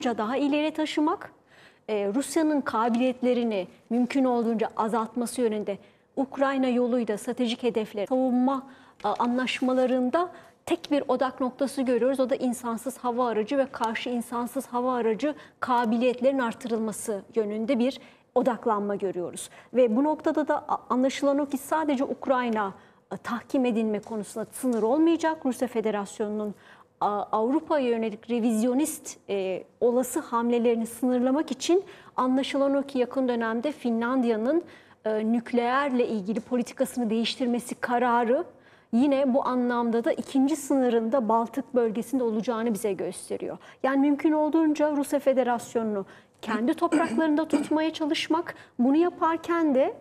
daha ileri taşımak, Rusya'nın kabiliyetlerini mümkün olduğunca azaltması yönünde Ukrayna yoluyla stratejik hedefler savunma anlaşmalarında tek bir odak noktası görüyoruz. O da insansız hava aracı ve karşı insansız hava aracı kabiliyetlerin artırılması yönünde bir odaklanma görüyoruz. Ve bu noktada da anlaşılan o ki sadece Ukrayna tahkim edilme konusunda sınır olmayacak. Rusya Federasyonu'nun Avrupa'ya yönelik revizyonist olası hamlelerini sınırlamak için anlaşılan o ki yakın dönemde Finlandiya'nın nükleerle ilgili politikasını değiştirmesi kararı yine bu anlamda da ikinci sınırında Baltık bölgesinde olacağını bize gösteriyor. Yani mümkün olduğunca Rusya Federasyonu'nu kendi topraklarında tutmaya çalışmak, bunu yaparken de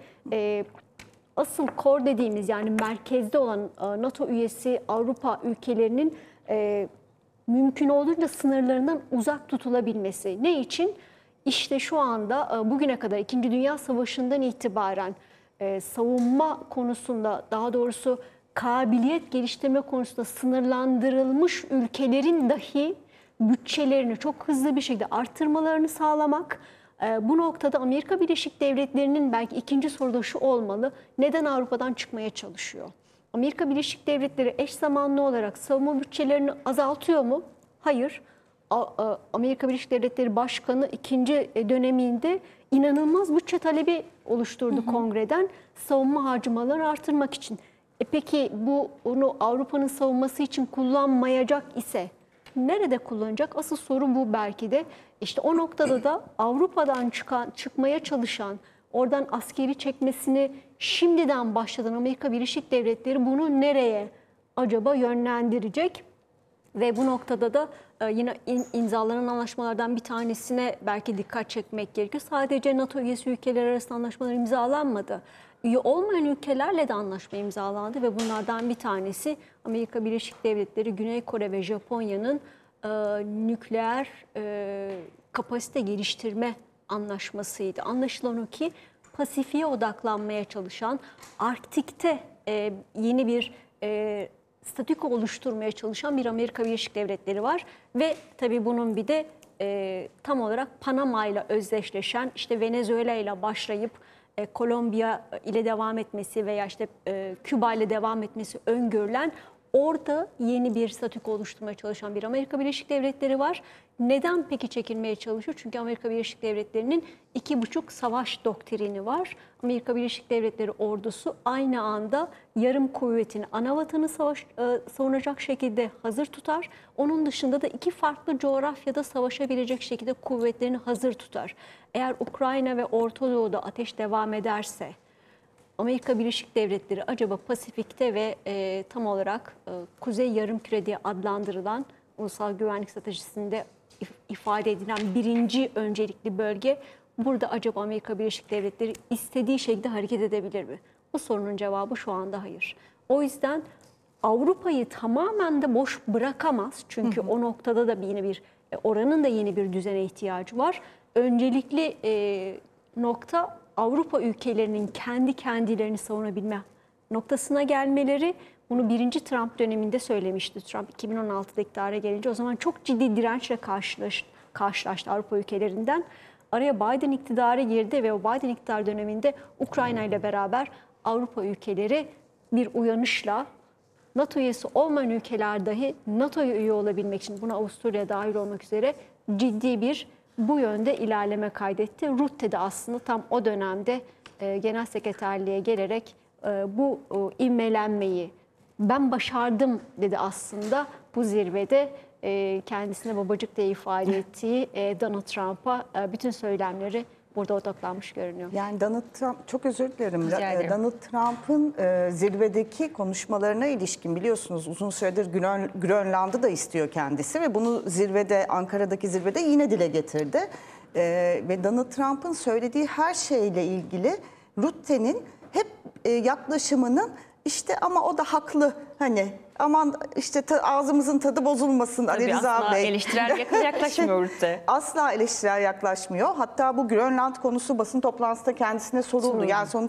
asıl core dediğimiz yani merkezde olan NATO üyesi Avrupa ülkelerinin mümkün olduğunca sınırlarından uzak tutulabilmesi. Ne için? İşte şu anda bugüne kadar 2. Dünya Savaşı'ndan itibaren savunma konusunda, daha doğrusu kabiliyet geliştirme konusunda sınırlandırılmış ülkelerin dahi bütçelerini çok hızlı bir şekilde arttırmalarını sağlamak. Bu noktada Amerika Birleşik Devletleri'nin belki ikinci soruda şu olmalı: neden Avrupa'dan çıkmaya çalışıyor? Amerika Birleşik Devletleri eş zamanlı olarak savunma bütçelerini azaltıyor mu? Hayır. Amerika Birleşik Devletleri Başkanı ikinci döneminde inanılmaz bütçe talebi oluşturdu kongreden savunma harcamalarını artırmak için. Peki bunu Avrupa'nın savunması için kullanmayacak ise nerede kullanacak? Asıl soru bu belki de. İşte o noktada da Avrupa'dan çıkmaya çalışan, oradan askeri çekmesini şimdiden başladan Amerika Birleşik Devletleri bunu nereye acaba yönlendirecek? Ve bu noktada da yine imzalanan anlaşmalardan bir tanesine belki dikkat çekmek gerekiyor. Sadece NATO üyesi ülkeler arasında anlaşmalar imzalanmadı. Üye olmayan ülkelerle de anlaşma imzalandı ve bunlardan bir tanesi Amerika Birleşik Devletleri, Güney Kore ve Japonya'nın nükleer kapasite geliştirme anlaşmasıydı. Anlaşılan o ki Pasifik'e odaklanmaya çalışan, Arktik'te yeni bir statüko oluşturmaya çalışan bir Amerika Birleşik Devletleri var. Ve tabii bunun bir de tam olarak Panama ile özdeşleşen, işte Venezuela ile başlayıp Kolombiya ile devam etmesi veya işte Küba ile devam etmesi öngörülen, orada yeni bir statüko oluşturmaya çalışan bir Amerika Birleşik Devletleri var. Neden peki çekilmeye çalışıyor? Çünkü Amerika Birleşik Devletleri'nin 2,5 savaş doktrini var. Amerika Birleşik Devletleri ordusu aynı anda yarım kuvvetini, ana vatanı savunacak şekilde hazır tutar. Onun dışında da 2 farklı coğrafyada savaşabilecek şekilde kuvvetlerini hazır tutar. Eğer Ukrayna ve Orta Doğu'da ateş devam ederse, Amerika Birleşik Devletleri acaba Pasifik'te ve tam olarak Kuzey Yarımküre diye adlandırılan ulusal güvenlik stratejisinde ifade edilen birinci öncelikli bölge, burada acaba Amerika Birleşik Devletleri istediği şekilde hareket edebilir mi? Bu sorunun cevabı şu anda hayır. O yüzden Avrupa'yı tamamen de boş bırakamaz. Çünkü o noktada da yine bir oranın da yeni bir düzene ihtiyacı var. Öncelikli nokta Avrupa ülkelerinin kendi kendilerini savunabilme noktasına gelmeleri. Bunu 1. Trump döneminde söylemişti. Trump 2016'da iktidara gelince o zaman çok ciddi dirençle karşılaştı Avrupa ülkelerinden. Araya Biden iktidara girdi ve o Biden iktidar döneminde Ukrayna ile beraber Avrupa ülkeleri bir uyanışla NATO üyesi olmayan ülkeler dahi NATO'ya üye olabilmek için, buna Avusturya dahil olmak üzere ciddi bir bu yönde ilerleme kaydetti. Rutte de aslında tam o dönemde genel sekreterliğe gelerek bu ivmelenmeyi ben başardım dedi aslında bu zirvede. Kendisine babacık diye ifade ettiği Donald Trump'a bütün söylemleri burada odaklanmış görünüyor. Yani Donald Trump, çok özür dilerim. Donald Trump'ın zirvedeki konuşmalarına ilişkin biliyorsunuz uzun süredir Grönland'ı da istiyor kendisi ve bunu zirvede, Ankara'daki zirvede yine dile getirdi. Ve Donald Trump'ın söylediği her şeyle ilgili Rutte'nin hep yaklaşımının işte ama o da haklı, hani aman işte ağzımızın tadı bozulmasın Ali Rıza asla Bey. eleştirel yaklaşmıyor Rutte. Asla eleştirel yaklaşmıyor. Hatta bu Grönland konusu basın toplantısında kendisine soruldu. Yani sonuç